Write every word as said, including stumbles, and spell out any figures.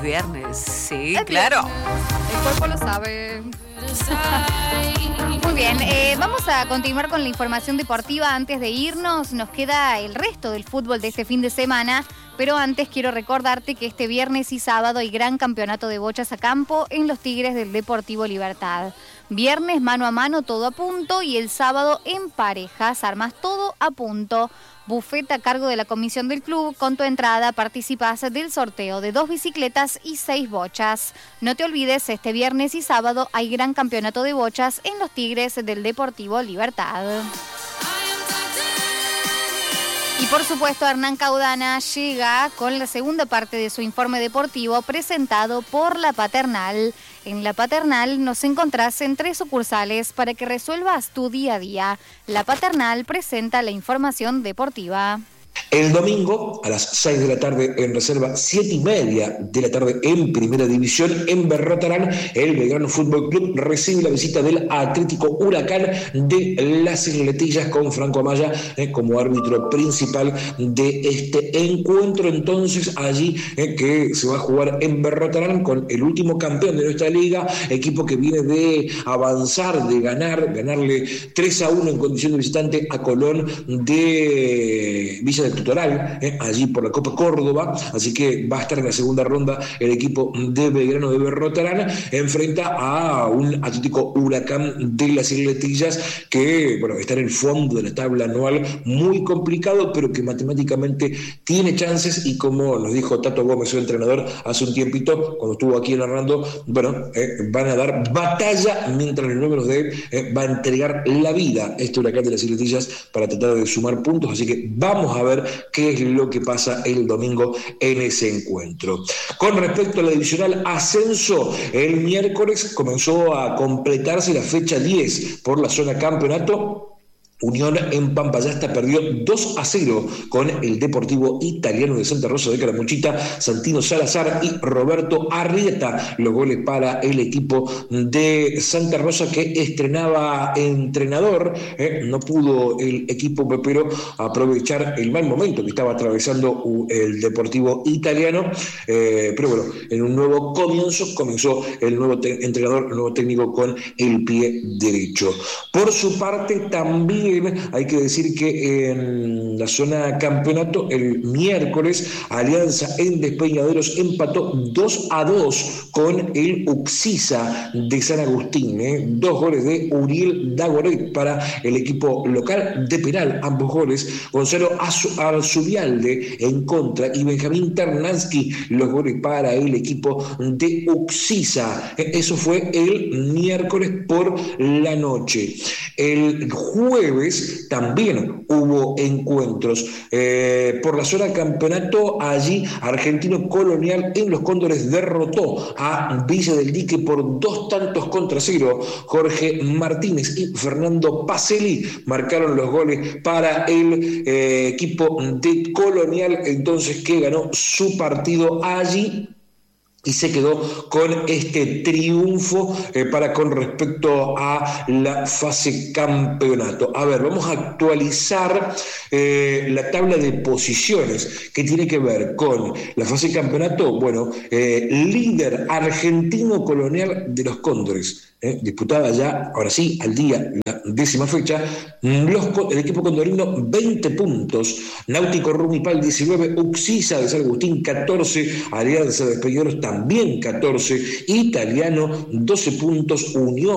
viernes, sí, es claro. Viernes. El cuerpo lo sabe. Muy bien, eh, vamos a continuar con la información deportiva. Antes de irnos, nos queda el resto del fútbol de este fin de semana, pero antes quiero recordarte que este viernes y sábado hay gran campeonato de bochas a campo en los Tigres del Deportivo Libertad. Viernes mano a mano, todo a punto, y el sábado en parejas, armas todo a punto. Bufeta a cargo de la comisión del club. Con tu entrada participas del sorteo de dos bicicletas y seis bochas. No te olvides, este viernes y sábado hay gran campeonato de bochas en los Tigres del Deportivo Libertad. Y por supuesto, Hernán Caudana llega con la segunda parte de su informe deportivo presentado por La Paternal. En La Paternal nos encontrás en tres sucursales para que resuelvas tu día a día. La Paternal presenta la información deportiva. El domingo a las seis de la tarde en reserva, siete y media de la tarde en Primera División, en Berrotarán, el Belgrano Fútbol Club recibe la visita del Atlético Huracán de Las Isletillas con Franco Amaya eh, como árbitro principal de este encuentro. Entonces allí eh, que se va a jugar en Berrotarán con el último campeón de nuestra liga, equipo que viene de avanzar, de ganar, ganarle tres a uno en condición de visitante a Colón de Villa del Tutoral, eh, allí por la Copa Córdoba, así que va a estar en la segunda ronda el equipo de Belgrano de Berrotarán, enfrenta a un Atlético Huracán de Las Isletillas que, bueno, está en el fondo de la tabla anual, muy complicado, pero que matemáticamente tiene chances, y como nos dijo Tato Gómez, su entrenador, hace un tiempito, cuando estuvo aquí narrando, bueno, eh, van a dar batalla, mientras el número de eh, va a entregar la vida este Huracán de Las Isletillas para tratar de sumar puntos, así que vamos a ver qué es lo que pasa el domingo en ese encuentro. Con respecto a la divisional ascenso, el miércoles comenzó a completarse la fecha diez por la zona campeonato. Unión en Pampayasta perdió dos a cero con el Deportivo Italiano de Santa Rosa de Calamuchita. Santino Salazar y Roberto Arrieta los goles para el equipo de Santa Rosa, que estrenaba entrenador. Eh, no pudo el equipo pepero aprovechar el mal momento que estaba atravesando el Deportivo Italiano, eh, pero bueno, en un nuevo comienzo comenzó el nuevo te- entrenador, el nuevo técnico con el pie derecho. Por su parte, también hay que decir que en la zona campeonato, el miércoles, Alianza en Despeñaderos empató dos a dos con el Uxisa de San Agustín. ¿eh? Dos goles de Uriel Dagoret para el equipo local, de penal, ambos goles. Gonzalo Arzubialde en contra y Benjamín Ternansky los goles para el equipo de Uxisa. Eso fue el miércoles por la noche. El jueves también hubo encuentros eh, por la zona campeonato. Allí Argentino Colonial en Los Cóndores derrotó a Villa del Dique por dos tantos contra cero. Jorge Martínez y Fernando Pacelli marcaron los goles para el eh, equipo de Colonial, entonces, que ganó su partido allí y se quedó con este triunfo eh, para con respecto a la fase campeonato. A ver, vamos a actualizar eh, la tabla de posiciones que tiene que ver con la fase campeonato. Bueno, eh, líder Argentino Colonial de los Cóndores, eh, disputada ya, ahora sí, al día, la décima fecha. Los, el equipo condorino veinte puntos, Náutico Rumipal diecinueve, Uxisa de San Agustín catorce, Alianza de Despeñaderos también catorce, Italiano doce puntos, Unión